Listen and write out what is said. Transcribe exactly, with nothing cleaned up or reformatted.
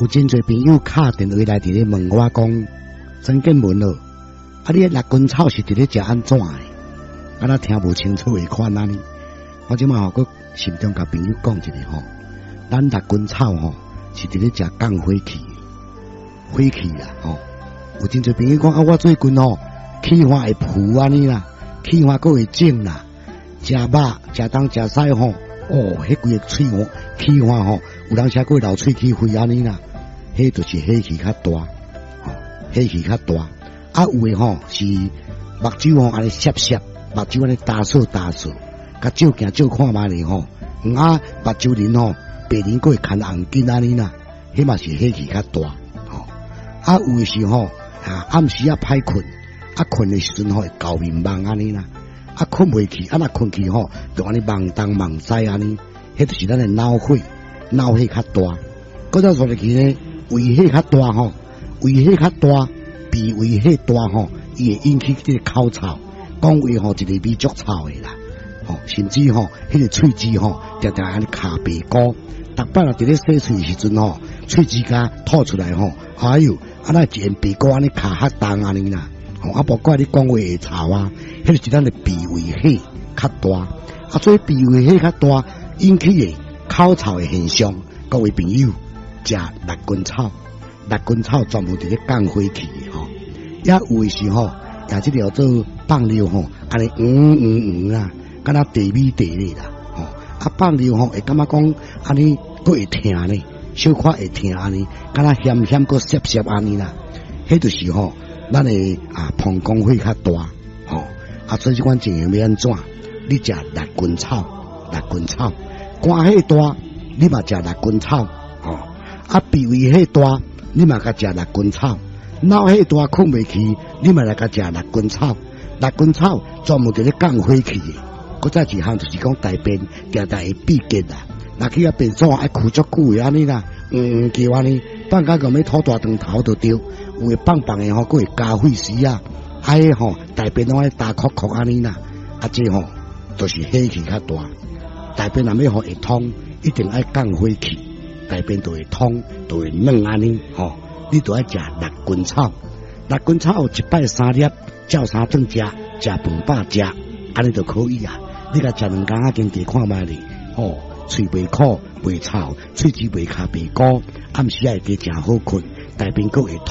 有真侪朋友敲电话来伫咧问我讲，曾建文咯，啊你六根草是伫咧食安怎的？啊咱听无清楚的款安尼，我即马吼佮心中甲朋友讲一下吼，咱六根草吼是伫咧食降火气，火气啦吼。有真侪朋友讲啊，我最近吼气化会浮安尼啦，气化佫会肿啦，食肉食东食西吼，哦，迄规个喙吼气化吼，有当时佫会流喙齿灰安尼啦。迄就是火气较大，吼，火气较大。啊，有诶吼是目睭吼安尼涩涩，目睭安尼打扫打扫，甲照镜照看嘛哩吼。啊，目睭鳞吼，白鳞佫会牵红筋安尼啦，迄嘛是火气较大，吼。啊，有诶是吼，啊暗时啊歹困，啊困诶时阵吼会搞面梦安尼啦，啊困袂去，啊若困去吼，就安尼梦东梦西安尼，迄就是咱诶脑火，脑火较大。搁再说入去呢。胃火较大吼，胃火较大，鼻胃火大吼，伊会引起这个口臭，讲话吼一个味足臭的啦，吼，甚至吼迄个喙齿吼，常常安尼卡白膏，逐摆若伫咧洗喙时阵吼，喙齿甲吐出来吼，哎哟，啊那一片白膏安尼卡较重安尼啦，吼，啊无怪你讲话会臭啊，迄就是咱的鼻胃火较大，啊所以鼻胃火较大引起的口臭的现象，各位朋友。食六根草，六根草专门伫咧降火气的吼，也有诶是吼，也即条做放尿吼，安尼嗯嗯嗯啦，敢若地米地咧啦，吼，啊放尿吼会感觉讲安尼佫会疼呢，小可会疼安尼，敢若咸咸佫涩涩安尼啦，迄就是吼，咱诶啊膀胱火较大，吼，啊所以即款情形要安怎？你食六根草，六根草，肝火大，你嘛食六根草，吼。啊，鼻胃火大，你嘛甲食六根草；脑火大困袂去，你嘛来甲食六根草。六根草专门伫咧降火气的。搁再一项就是讲大便定定会闭结啦，若去啊便所爱哭足久的安尼啦，嗯嗯叫安尼，放假咁要吐大肠头就对，有诶棒棒的吼，佫会加血丝啊，啊迄吼大便拢爱打哭哭安尼啦，啊这吼就是火气较大，大便若要互会通，一定爱降火气。大便就会通，就会软安尼，吼！你就爱食六根草，六根草一摆三粒，照三顿食，食饭饱食，安尼就可以啊。你甲食两工啊，经过看卖哩，吼，喙袂苦，袂臭，喙齿袂卡白膏，暗时啊会加诚好困，大便佫会通。